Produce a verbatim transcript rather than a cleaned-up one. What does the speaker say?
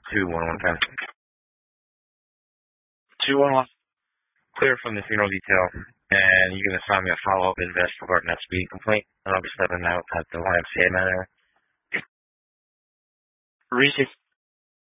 two one one ten. Two one one. Clear from the funeral detail, and you can assign me a follow-up invest regarding that speed complaint, and I'll be stepping out at the Y M C A matter. Receive.